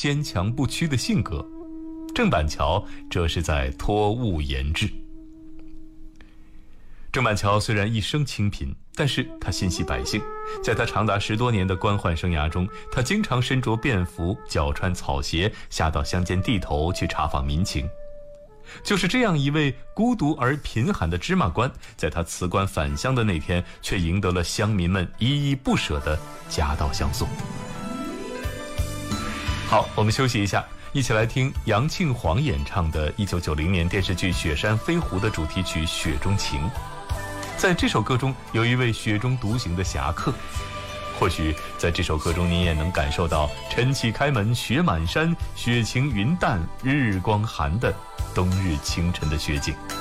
坚强不屈的性格。郑板桥这是在托物言志。郑板桥虽然一生清贫，但是他心系百姓。在他长达10多年的官宦生涯中，他经常身着便服，脚穿草鞋，下到乡间地头去查访民情。就是这样一位孤独而贫寒的芝麻官，在他辞官返乡的那天，却赢得了乡民们依依不舍的夹道相送。好，我们休息一下，一起来听杨庆煌演唱的1990年电视剧《雪山飞狐》的主题曲《雪中情》。在这首歌中，有一位雪中独行的侠客。或许在这首歌中，你也能感受到晨起开门雪满山，雪晴云淡日光寒的冬日清晨的雪景。